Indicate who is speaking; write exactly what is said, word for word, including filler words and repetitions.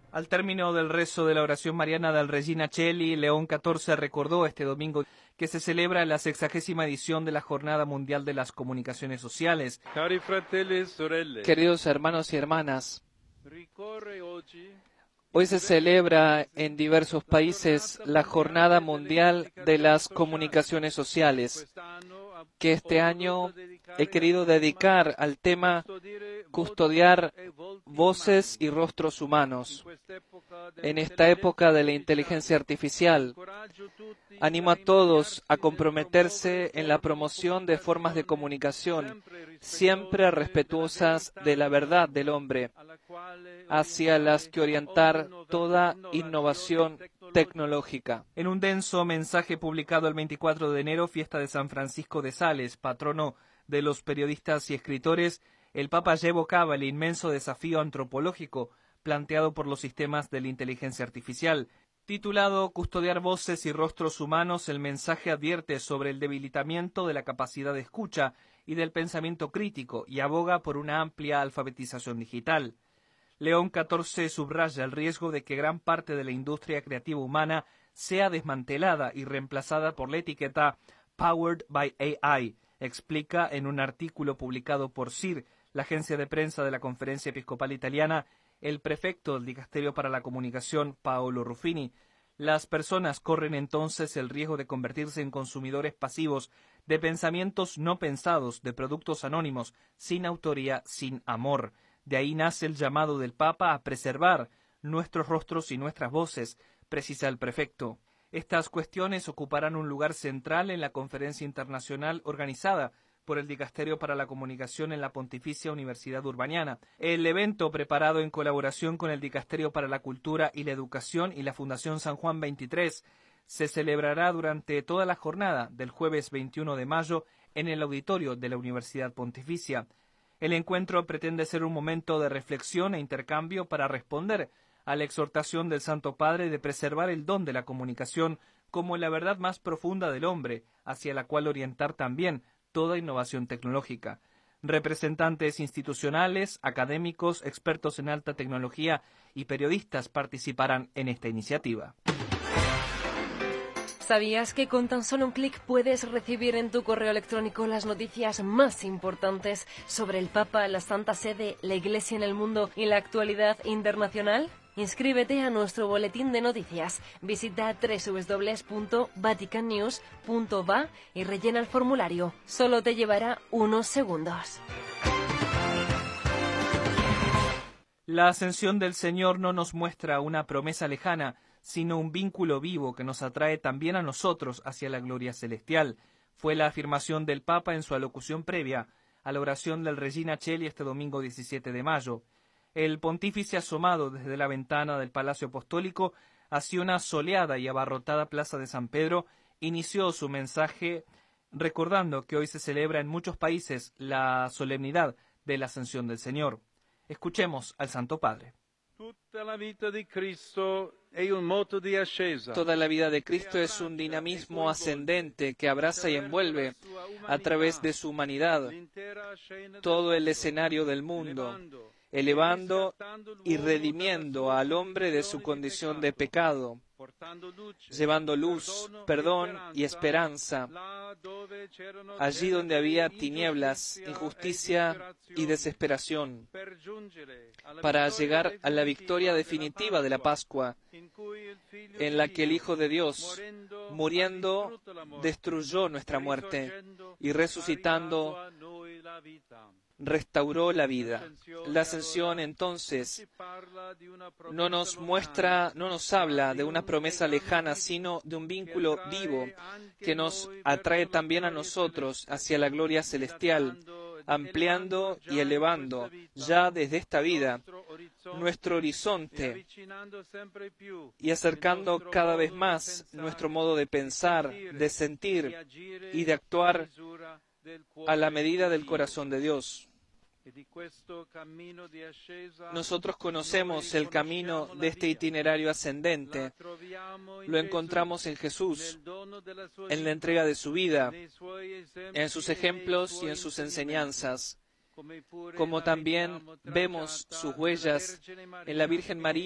Speaker 1: Al término del rezo de la oración mariana del Regina Coeli, León catorce recordó este domingo que se celebra la sexagésima edición de la Jornada Mundial de las Comunicaciones Sociales.
Speaker 2: Cari fratelli e sorelle,
Speaker 3: Queridos hermanos y hermanas,
Speaker 2: ricorre oggi
Speaker 3: hoy se celebra en diversos países la Jornada Mundial de las Comunicaciones Sociales, que este año he querido dedicar al tema custodiar voces y rostros humanos. En esta época de la inteligencia artificial, animo a todos a comprometerse en la promoción de formas de comunicación siempre respetuosas de la verdad del hombre, hacia las que orientar toda innovación tecnológica.
Speaker 1: En un denso mensaje publicado el veinticuatro de enero, fiesta de San Francisco de Sales, patrono de los periodistas y escritores, el Papa ya evocaba el inmenso desafío antropológico planteado por los sistemas de la inteligencia artificial. Titulado Custodiar voces y rostros humanos, el mensaje advierte sobre el debilitamiento de la capacidad de escucha y del pensamiento crítico y aboga por una amplia alfabetización digital. León catorce subraya el riesgo de que gran parte de la industria creativa humana sea desmantelada y reemplazada por la etiqueta Powered by A I, explica en un artículo publicado por C I R, la agencia de prensa de la Conferencia Episcopal Italiana, el prefecto del Dicasterio para la Comunicación, Paolo Ruffini. Las personas corren entonces el riesgo de convertirse en consumidores pasivos de pensamientos no pensados, de productos anónimos, sin autoría, sin amor. De ahí nace el llamado del Papa a preservar nuestros rostros y nuestras voces, precisa el prefecto. Estas cuestiones ocuparán un lugar central en la conferencia internacional organizada por el Dicasterio para la Comunicación en la Pontificia Universidad Urbaniana. El evento, preparado en colaboración con el Dicasterio para la Cultura y la Educación y la Fundación San Juan veintitrés, se celebrará durante toda la jornada del jueves veintiuno de mayo en el auditorio de la Universidad Pontificia. El encuentro pretende ser un momento de reflexión e intercambio para responder a la exhortación del Santo Padre de preservar el don de la comunicación como la verdad más profunda del hombre, hacia la cual orientar también toda innovación tecnológica. Representantes institucionales, académicos, expertos en alta tecnología y periodistas participarán en esta iniciativa.
Speaker 4: ¿Sabías que con tan solo un clic puedes recibir en tu correo electrónico las noticias más importantes sobre el Papa, la Santa Sede, la Iglesia en el mundo y la actualidad internacional? Inscríbete a nuestro boletín de noticias. Visita doble u doble u doble u punto vatican news punto va y rellena el formulario. Solo te llevará unos segundos.
Speaker 1: La ascensión del Señor no nos muestra una promesa lejana, sino un vínculo vivo que nos atrae también a nosotros hacia la gloria celestial. Fue la afirmación del Papa en su alocución previa a la oración del Regina Coeli este domingo diecisiete de mayo. El pontífice, asomado desde la ventana del Palacio Apostólico hacia una soleada y abarrotada plaza de San Pedro, inició su mensaje recordando que hoy se celebra en muchos países la solemnidad de la Ascensión del Señor. Escuchemos al Santo Padre.
Speaker 2: Tutta la vita di Cristo è un moto di ascesa.
Speaker 3: Toda la vida de Cristo es un dinamismo ascendente que abraza y envuelve a través de su humanidad todo el escenario del mundo, elevando y redimiendo al hombre de su condición de pecado, llevando luz, perdón y esperanza allí donde había tinieblas, injusticia y desesperación, para llegar a la victoria definitiva de la Pascua, en la que el Hijo de Dios, muriendo, destruyó nuestra muerte y resucitando, restauró la vida. La ascensión, entonces, no nos muestra, no nos habla de una promesa lejana, sino de un vínculo vivo que nos atrae también a nosotros hacia la gloria celestial, ampliando y elevando ya desde esta vida nuestro horizonte y acercando cada vez más nuestro modo de pensar, de sentir y de actuar a la medida del corazón de Dios. Nosotros conocemos el camino de este itinerario ascendente. Lo encontramos en Jesús, en la entrega de su vida, en sus ejemplos y en sus enseñanzas, como también vemos sus huellas en la Virgen María,